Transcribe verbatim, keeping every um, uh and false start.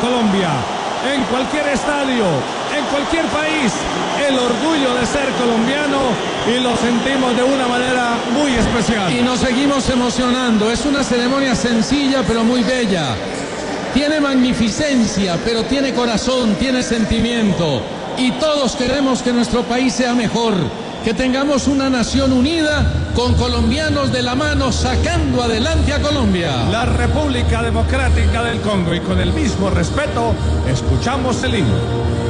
Colombia. En cualquier estadio, en cualquier país, el orgullo de ser colombiano, y lo sentimos de una manera muy especial. Y nos seguimos emocionando. Es una ceremonia sencilla pero muy bella. Tiene magnificencia, pero tiene corazón, tiene sentimiento. Y todos queremos que nuestro país sea mejor, que tengamos una nación unida con colombianos de la mano sacando adelante a Colombia. La República Democrática del Congo, y con el mismo respeto escuchamos el himno.